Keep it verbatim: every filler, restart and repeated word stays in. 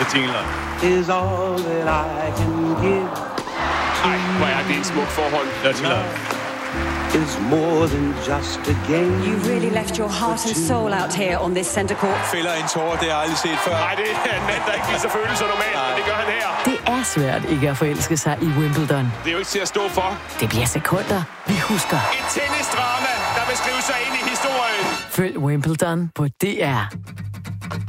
Bettina Lund. Is all that I can give. Ej, hvor er det en smuk forhold. Bettina Lund. Is more than just a game. You really left your heart and soul out here on this center court. Fælder en tår, det har jeg aldrig set før. Nej, det er en mand, der ikke viser følelser normalt, men det gør han her. Det er svært ikke at forelske sig i Wimbledon. Det er jo ikke til at stå for. Det bliver sekunder, vi husker. Et tennisdrama, der vil skrive sig ind i historien. Følg Wimbledon på D R.